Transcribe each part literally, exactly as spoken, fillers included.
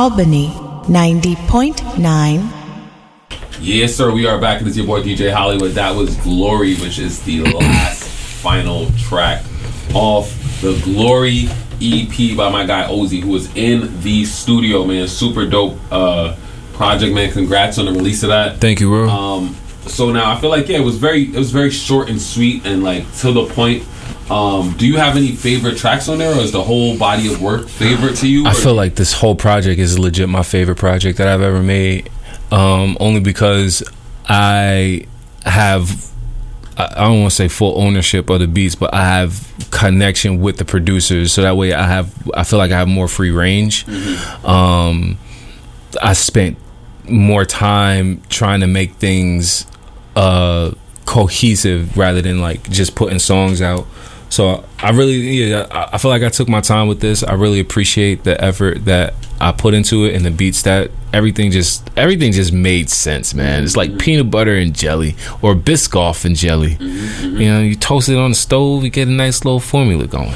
Albany ninety point nine. Yes, sir. We are back. It's your boy D J Hollywood. That was Glory, which is the last final track off the Glory E P by my guy Ozzy, who was in the studio, man. Super dope uh, project, man. Congrats on the release of that. Thank you, bro. Um, so now I feel like yeah, it was very, it was very short and sweet and like to the point. Um, do you have any favorite tracks on there, or is the whole body of work favorite to you? I or? feel like this whole project is legit my favorite project that I've ever made. Um, only because I have, I don't want to say full ownership of the beats, but I have connection with the producers, so that way I have, I feel like I have more free range. Mm-hmm. Um, I spent more time trying to make things uh, cohesive rather than like just putting songs out. So I really, yeah, I feel like I took my time with this. I really appreciate the effort that I put into it and the beats that everything just everything just made sense, man. It's like mm-hmm. peanut butter and jelly or Biscoff and jelly. Mm-hmm. You know, you toast it on the stove, you get a nice little formula going.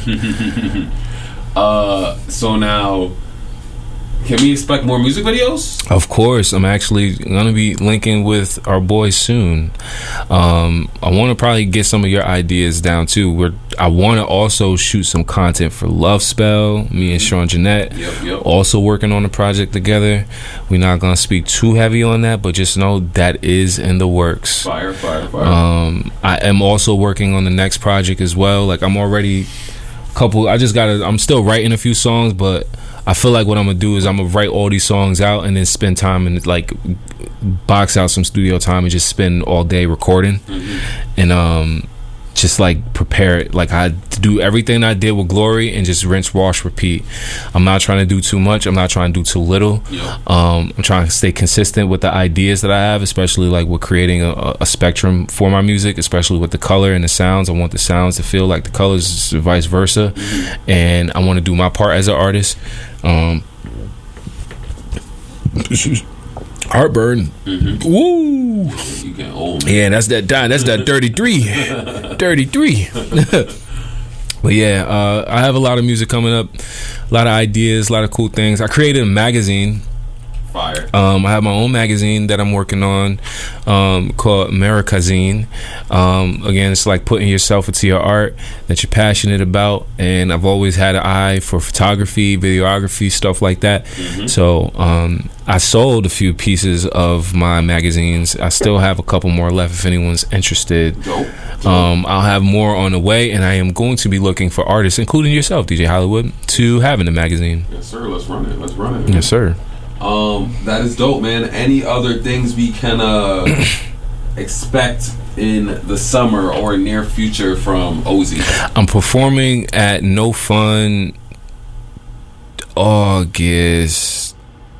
uh, so now, can we expect more music videos? Of course. I'm actually going to be linking with our boys soon. Um, I want to probably get some of your ideas down too. We're, I want to also shoot some content for Love Spell. Me and Sean Jeanette yep, yep. also working on the project together. We're not going to speak too heavy on that, but just know that is in the works. Fire, fire, fire. Um, I am also working on the next project as well. Like I'm already a couple, I just got to, I'm still writing a few songs, but I feel like what I'm gonna do is I'm gonna write all these songs out and then spend time and like box out some studio time and just spend all day recording. Mm-hmm. And um just like prepare it, like I do everything I did with Glory and just rinse, wash, repeat. I'm not trying to do too much, I'm not trying to do too little. Yeah. um I'm trying to stay consistent with the ideas that I have, especially like with creating a, a spectrum for my music, especially with the color and the sounds. I want the sounds to feel like the colors, vice versa. Mm-hmm. And I want to do my part as an artist. Um, heartburn. Mm-hmm. Woo! You get old, man. Yeah, that's that. That's that dirty three. Dirty three. But yeah, uh, I have a lot of music coming up, a lot of ideas, a lot of cool things. I created a magazine. Fire. Um, I have my own magazine that I'm working on, um, called Americazine. Um, again, it's like putting yourself into your art that you're passionate about, and I've always had an eye for photography, videography, stuff like that. Mm-hmm. So um, I sold a few pieces of my magazines. I still have a couple more left if anyone's interested. Dope. Dope. Um, I'll have more on the way, and I am going to be looking for artists, including yourself, D J Hollywood, to have in the magazine. Yes, sir. Let's run it. Let's run it. Man. Yes, sir. Um, that is dope, man. Any other things we can uh, expect in the summer or near future from Ozzy? I'm performing at No Fun August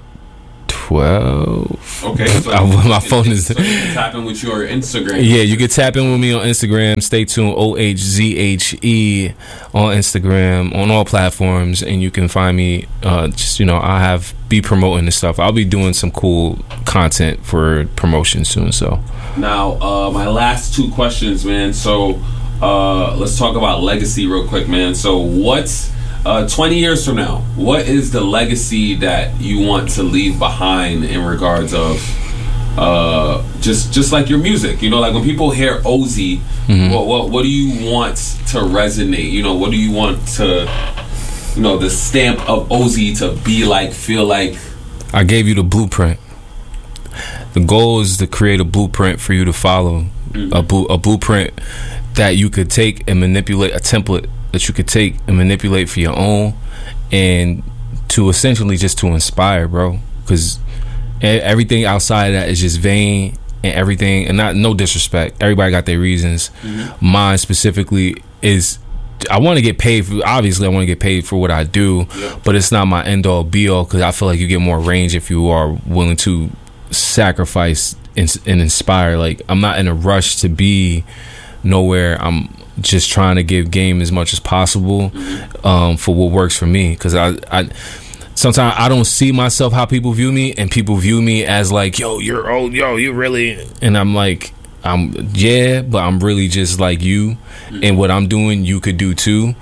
twelfth. Okay, so I, my can, phone is. So you can tap in with your Instagram. Yeah, you can tap in with me on Instagram. Stay tuned. O H Z H E on Instagram, on all platforms, and you can find me. Uh, just you know, I have be promoting this stuff. I'll be doing some cool content for promotion soon. So now, uh, my last two questions, man. So uh, let's talk about legacy real quick, man. So what's Uh, twenty years from now, what is the legacy that you want to leave behind in regards of uh, just just like your music? You know, like when people hear Ozzy, mm-hmm. what, what what do you want to resonate? You know, what do you want to, you know, the stamp of Ozzy to be like, feel like? I gave you the blueprint. The goal is to create a blueprint for you to follow, mm-hmm. a, blu- a blueprint that you could take and manipulate, a template that you could take and manipulate for your own, and to essentially just to inspire, bro. Because everything outside of that is just vain, and everything, and not no disrespect, everybody got their reasons. Mm-hmm. Mine specifically is, I want to get paid for, obviously I want to get paid for what I do, yeah. but it's not my end all be all, because I feel like you get more range if you are willing to sacrifice and, and inspire. Like, I'm not in a rush to be nowhere. I'm just trying to give game as much as possible, um, for what works for me. Because I, I sometimes I don't see myself how people view me, and people view me as like, yo, you're old, yo, you really, and I'm like, I'm yeah, but I'm really just like you, mm-hmm. and what I'm doing, you could do too. Right.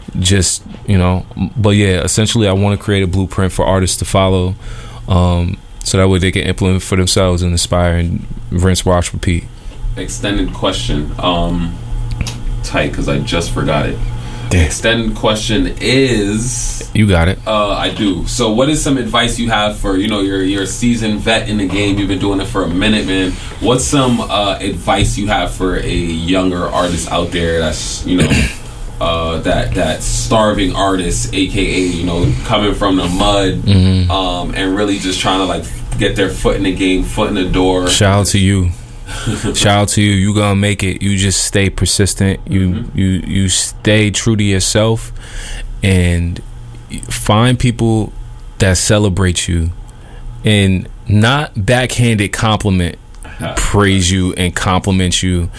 just, you know, but yeah, essentially I want to create a blueprint for artists to follow, um, so that way they can implement for themselves and inspire and rinse, wash, repeat. Extended question, um, tight, because I just forgot it. The extended question is, you got it. Uh, I do. So, what is some advice you have for, you know, you're you're a seasoned vet in the game. You've been doing it for a minute, man. What's some uh, advice you have for a younger artist out there that's, you know, uh, that that starving artist, aka, you know, coming from the mud, mm-hmm. um, and really just trying to like get their foot in the game, foot in the door. Shout out to you. Shout out to you. You gonna make it. You just stay persistent. You mm-hmm. you you stay true to yourself, and find people that celebrate you, and not backhanded compliment, praise you and compliment you.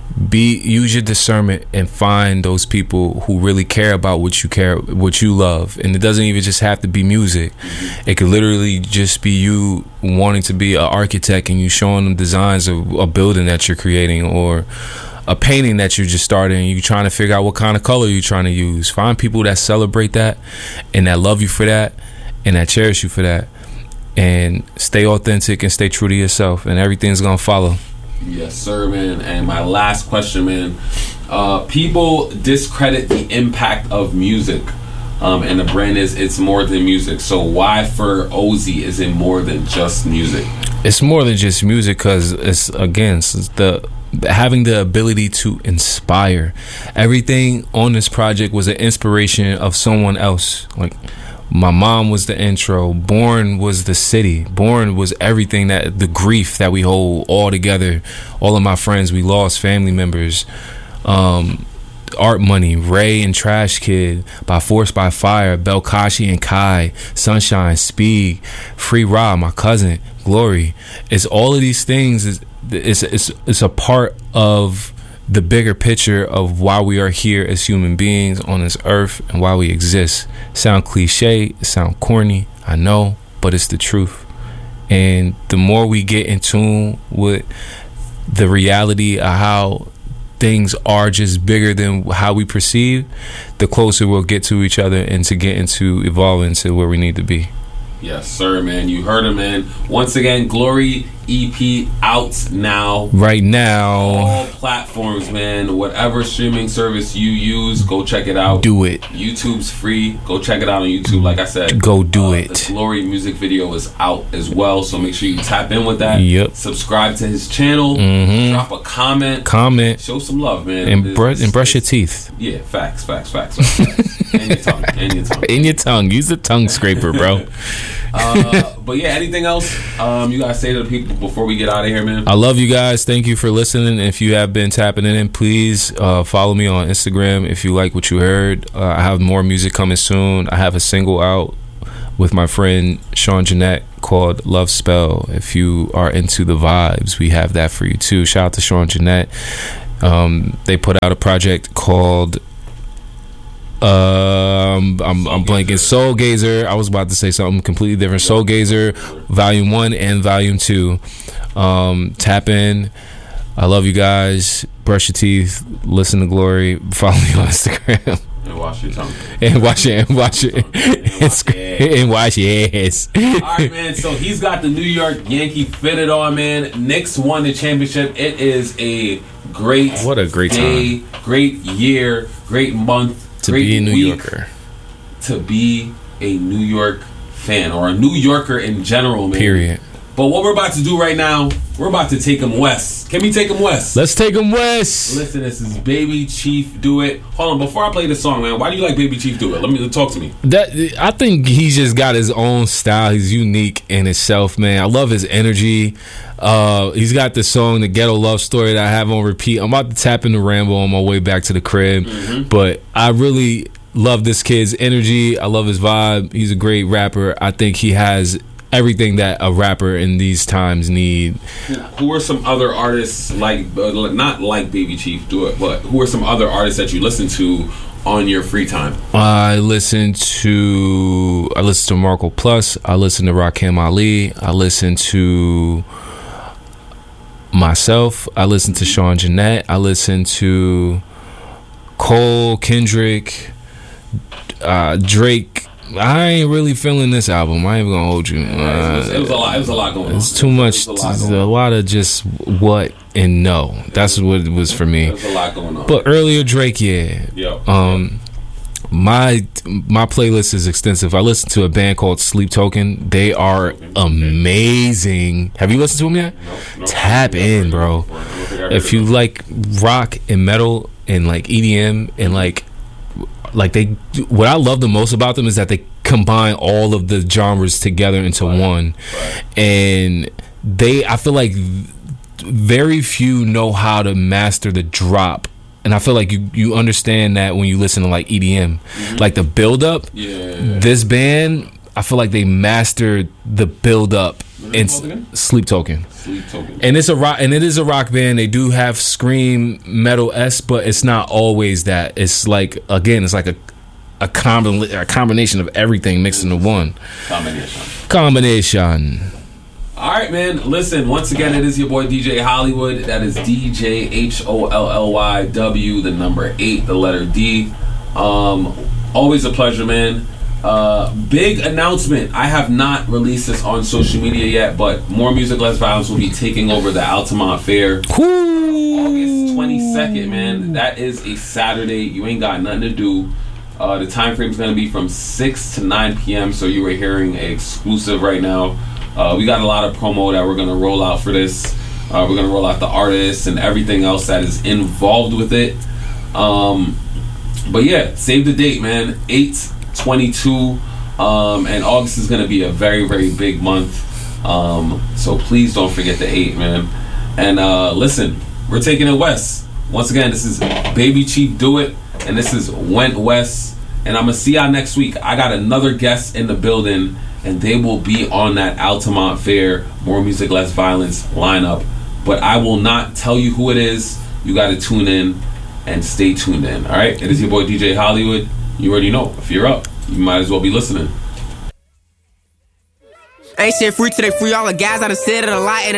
Be use your discernment and find those people who really care about what you care, what you love, and it doesn't even just have to be music. Mm-hmm. It could literally just be you wanting to be an architect and you showing them designs of a building that you're creating or a painting that you're just starting. And you trying to figure out what kind of color you're trying to use. Find people that celebrate that and that love you for that and that cherish you for that, and stay authentic and stay true to yourself, and everything's gonna follow. Yes, sir, man. And my last question, man. Uh, people discredit the impact of music, um, and the brand is it's more than music. So why for Ozzy is it more than just music? It's more than just music because it's, again, it's the having the ability to inspire. Everything on this project was an inspiration of someone else. Like, my mom was the intro. Born was the city. Born was everything, that the grief that we hold all together. All of my friends, we lost family members. Um, Art Money, Ray and Trash Kid, By Force by Fire, Belkashi and Kai, Sunshine, Speed, Free Rob, my cousin, Glory. It's all of these things. It's it's it's, it's a part of the bigger picture of why we are here as human beings on this earth and why we exist. Sound cliche, sound corny, I know, but it's the truth. And the more we get in tune with the reality of how things are just bigger than how we perceive, the closer we'll get to each other and to get into evolving to where we need to be. Yes, sir, man. You heard him, man. Once again, Glory E P out now. Right now. All platforms, man. Whatever streaming service you use, go check it out. Do it. YouTube's free. Go check it out on YouTube. Like I said, go do uh, it. The Glory music video is out as well, so make sure you tap in with that. Yep. Subscribe to his channel. Mm-hmm. Drop a comment. Comment. Show some love, man. And, br- and brush your teeth. Yeah, facts, facts, facts. facts. And your tongue. And your tongue. In your tongue. Use the tongue scraper, bro. uh, but yeah, anything else um, you guys say to the people before we get out of here, man? I love you guys. Thank you for listening. If you have been tapping in, please uh, follow me on Instagram if you like what you heard. Uh, I have more music coming soon. I have a single out with my friend Sean Jeanette called Love Spell. If you are into the vibes, we have that for you too. Shout out to Sean Jeanette. Um, they put out a project called Um, I'm, I'm blanking. Soul Gazer. I was about to say something completely different. Soul Gazer, Volume One and Volume Two. Um, tap in. I love you guys. Brush your teeth. Listen to Glory. Follow me on Instagram. And wash your tongue. And wash it. And wash it. And wash your ass. All right, man. So he's got the New York Yankee fitted on, man. Knicks won the championship. It is a great, what a great day, time, great year, great month. To be a New Yorker. To be a New York fan or a New Yorker in general, man. Period. But what we're about to do right now, we're about to take him west. Can we take him west? Let's take him west. Listen, this is Baby Chief Do It. Hold on, before I play the song, man, why do you like Baby Chief Do It? Let me talk to me. That I think he's just got his own style. He's unique in himself, man. I love his energy. Uh, he's got this song, The Ghetto Love Story, that I have on repeat. I'm about to tap into Rambo on my way back to the crib. Mm-hmm. But I really love this kid's energy. I love his vibe. He's a great rapper. I think he has everything that a rapper in these times need. Who are some other artists, like uh, not like Baby Chief Do It, but who are some other artists that you listen to on your free time? I listen to I listen to Marco Plus. I listen to Rakim Ali. I listen to myself. I listen to Sean Jeanette. I listen to Cole, Kendrick, uh, Drake. I ain't really feeling this album. I ain't gonna hold you. Uh, it, was, it was a lot. It was a lot going on. It's too much. It was a lot, a lot of just what and no. That's what it was for me. There's a lot going on. But earlier Drake, yeah. Yep. Um, my my playlist is extensive. I listen to a band called Sleep Token. They are amazing. Have you listened to them yet? Nope, nope. Tap in, bro. If you like rock and metal and like E D M and like like they, what I love the most about them is that they combine all of the genres together into right. one, right. and they, I feel like very few know how to master the drop. And I feel like you, you understand that when you listen to like E D M, mm-hmm. like the build up. Yeah. This band, I feel like they mastered the build up in Sleep Token. Sleep Token. And it's a rock, and it is a rock band. They do have scream metal s, but it's not always that. It's like, again, it's like a a, combi- a combination of everything mixed into one. Combination. Combination. All right, man. Listen, once again, it is your boy D J Hollywood. That is D J H O L L Y W, the number eight, the letter D. Um, always a pleasure, man. Uh, big announcement. I have not released this on social media yet, but More Music, Less Violence will be taking over the Altamont Fair. Ooh. August twenty-second, man. That is a Saturday. You ain't got nothing to do. Uh, the time frame is going to be from six to nine p.m., so you are hearing an exclusive right now. Uh, we got a lot of promo that we're going to roll out for this. Uh, we're going to roll out the artists and everything else that is involved with it. Um, but yeah, save the date, man. eight twenty-two. Um, and August is going to be a very, very big month. Um, so please don't forget the eight, man. And uh, listen, we're taking it west. Once again, this is Baby Chief Do It. And this is Went West. And I'm going to see y'all next week. I got another guest in the building, and they will be on that Altamont Fair More Music, Less Violence lineup. But I will not tell you who it is. You got to tune in and stay tuned in. All right? It is your boy D J Hollywood. You already know. If you're up, you might as well be listening. Ain't shit free till they free all the guys. I done said it a lot. And